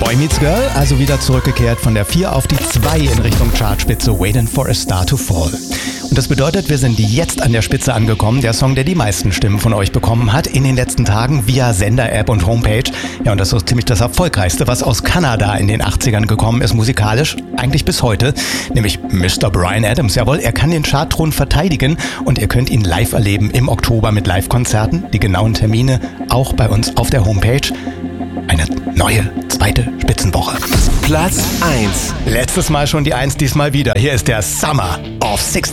Boy Meets Girl, also wieder zurückgekehrt von der 4 auf die 2 in Richtung Chartspitze, Waiting for a Star to Fall. Und das bedeutet, wir sind jetzt an der Spitze angekommen, der Song, der die meisten Stimmen von euch bekommen hat in den letzten Tagen via Sender-App und Homepage. Ja, und das ist so ziemlich das Erfolgreichste, was aus Kanada in den 80ern gekommen ist, musikalisch, eigentlich bis heute, nämlich Mr. Bryan Adams. Jawohl, er kann den Chartthron verteidigen und ihr könnt ihn live erleben im Oktober mit Live-Konzerten. Die genauen Termine auch bei uns auf der Homepage. Eine neue, zweite Spitzenwoche. Platz 1. Letztes Mal schon die 1, diesmal wieder. Hier ist der Summer of 60.